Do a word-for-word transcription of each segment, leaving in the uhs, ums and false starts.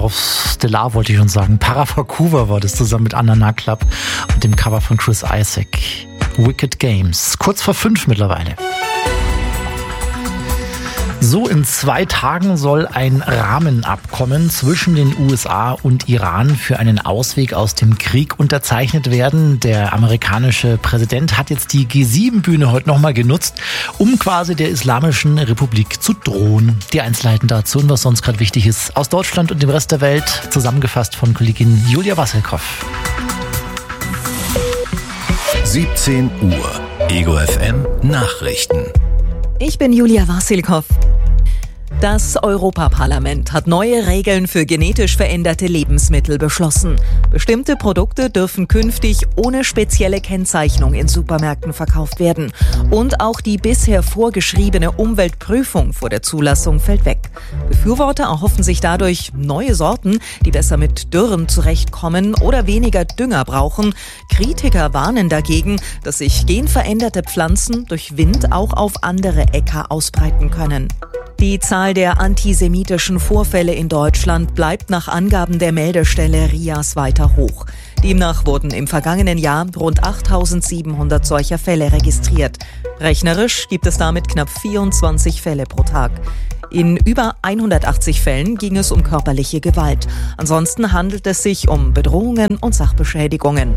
of Stellar wollte ich schon sagen. Para Vancouver war das zusammen mit Anna Naklap und dem Cover von Chris Isaak. Wicked Games. Kurz vor fünf mittlerweile. So, in zwei Tagen soll ein Rahmenabkommen zwischen den U S A und Iran für einen Ausweg aus dem Krieg unterzeichnet werden. Der amerikanische Präsident hat jetzt die G sieben Bühne heute nochmal genutzt, um quasi der Islamischen Republik zu drohen. Die Einzelheiten dazu und was sonst gerade wichtig ist aus Deutschland und dem Rest der Welt, zusammengefasst von Kollegin Julia Wasselkoff. siebzehn Uhr. Ego F M Nachrichten. Ich bin Julia Wassilkow. Das Europaparlament hat neue Regeln für genetisch veränderte Lebensmittel beschlossen. Bestimmte Produkte dürfen künftig ohne spezielle Kennzeichnung in Supermärkten verkauft werden. Und auch die bisher vorgeschriebene Umweltprüfung vor der Zulassung fällt weg. Befürworter erhoffen sich dadurch neue Sorten, die besser mit Dürren zurechtkommen oder weniger Dünger brauchen. Kritiker warnen dagegen, dass sich genveränderte Pflanzen durch Wind auch auf andere Äcker ausbreiten können. Die Zahl der antisemitischen Vorfälle in Deutschland bleibt nach Angaben der Meldestelle R I A S weiter hoch. Demnach wurden im vergangenen Jahr rund achttausendsiebenhundert solcher Fälle registriert. Rechnerisch gibt es damit knapp vierundzwanzig Fälle pro Tag. In über hundertachtzig Fällen ging es um körperliche Gewalt. Ansonsten handelt es sich um Bedrohungen und Sachbeschädigungen.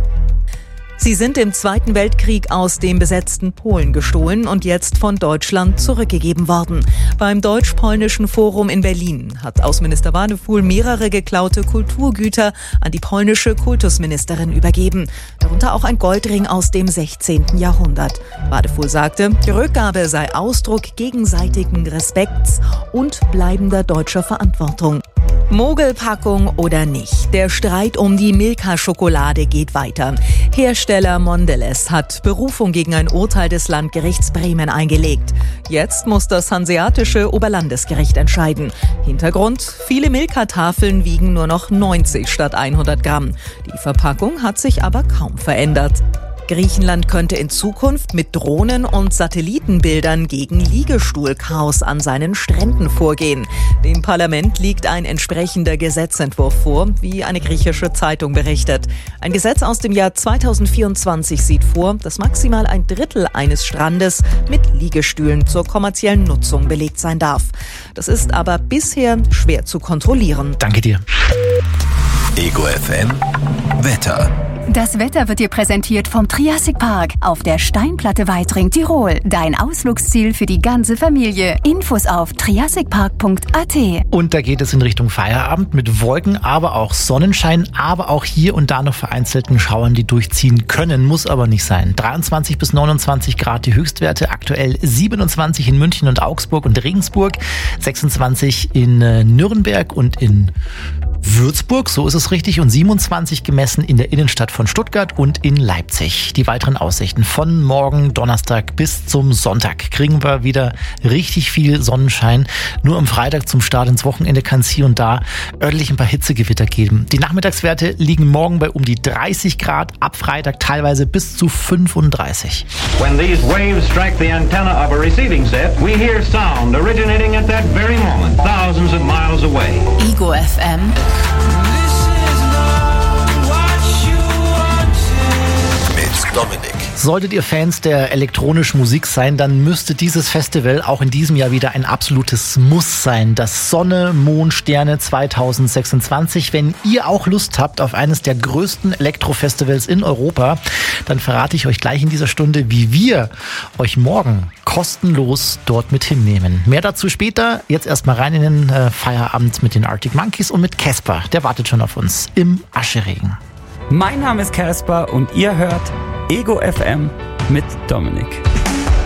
Sie sind im Zweiten Weltkrieg aus dem besetzten Polen gestohlen und jetzt von Deutschland zurückgegeben worden. Beim Deutsch-Polnischen Forum in Berlin hat Außenminister Wadefuhl mehrere geklaute Kulturgüter an die polnische Kultusministerin übergeben. Darunter auch ein Goldring aus dem sechzehnten Jahrhundert. Wadefuhl sagte, die Rückgabe sei Ausdruck gegenseitigen Respekts und bleibender deutscher Verantwortung. Mogelpackung oder nicht, der Streit um die Milka-Schokolade geht weiter. Hersteller Mondelez hat Berufung gegen ein Urteil des Landgerichts Bremen eingelegt. Jetzt muss das hanseatische Oberlandesgericht entscheiden. Hintergrund: viele Milka-Tafeln wiegen nur noch neunzig statt hundert Gramm. Die Verpackung hat sich aber kaum verändert. Griechenland könnte in Zukunft mit Drohnen und Satellitenbildern gegen Liegestuhlchaos an seinen Stränden vorgehen. Dem Parlament liegt ein entsprechender Gesetzentwurf vor, wie eine griechische Zeitung berichtet. Ein Gesetz aus dem Jahr zweitausendvierundzwanzig sieht vor, dass maximal ein Drittel eines Strandes mit Liegestühlen zur kommerziellen Nutzung belegt sein darf. Das ist aber bisher schwer zu kontrollieren. Danke dir. Ego F M Wetter. Das Wetter wird dir präsentiert vom Triassic Park auf der Steinplatte Weitring, Tirol. Dein Ausflugsziel für die ganze Familie. Infos auf triassic park punkt a t. Und da geht es in Richtung Feierabend mit Wolken, aber auch Sonnenschein, aber auch hier und da noch vereinzelten Schauern, die durchziehen können, muss aber nicht sein. dreiundzwanzig bis neunundzwanzig Grad die Höchstwerte, aktuell siebenundzwanzig in München und Augsburg und Regensburg, sechsundzwanzig in Nürnberg und in Würzburg, so ist es richtig, und siebenundzwanzig gemessen in der Innenstadt von Stuttgart und in Leipzig. Die weiteren Aussichten von morgen Donnerstag bis zum Sonntag kriegen wir wieder richtig viel Sonnenschein. Nur am Freitag zum Start ins Wochenende kann es hier und da örtlich ein paar Hitzegewitter geben. Die Nachmittagswerte liegen morgen bei um die dreißig Grad, ab Freitag teilweise bis zu fünfunddreißig. When these waves strike the antenna of a receiving set, we hear sound originating at that very moment, thousands of miles away. Ego F M. Mit Dominik. Solltet ihr Fans der elektronischen Musik sein, dann müsste dieses Festival auch in diesem Jahr wieder ein absolutes Muss sein. Das Sonne, Mond, Sterne zweitausendsechsundzwanzig. Wenn ihr auch Lust habt auf eines der größten Elektrofestivals in Europa, dann verrate ich euch gleich in dieser Stunde, wie wir euch morgen kostenlos dort mit hinnehmen. Mehr dazu später. Jetzt erstmal rein in den äh, Feierabend mit den Arctic Monkeys und mit Casper. Der wartet schon auf uns im Ascheregen. Mein Name ist Casper und ihr hört Ego F M mit Dominik.